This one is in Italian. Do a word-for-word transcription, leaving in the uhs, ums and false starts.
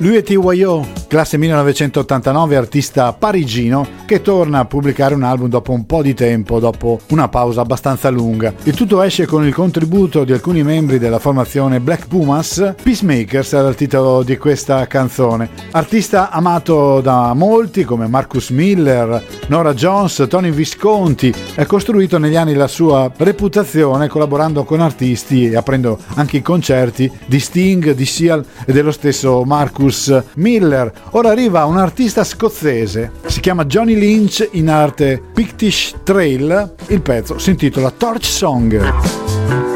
Lui è T Y O, classe millenovecentottantanove, artista parigino che torna a pubblicare un album dopo un po' di tempo, dopo una pausa abbastanza lunga. Il tutto esce con il contributo di alcuni membri della formazione Black Pumas. Peacemakers era il titolo di questa canzone. Artista amato da molti come Marcus Miller, Nora Jones, Tony Visconti, ha costruito negli anni la sua reputazione collaborando con artisti e aprendo anche i concerti di Sting, di Seal e dello stesso Marcus Miller. Ora arriva un artista scozzese, si chiama Johnny Lynch, in arte Pictish Trail. Il pezzo si intitola Torch Song.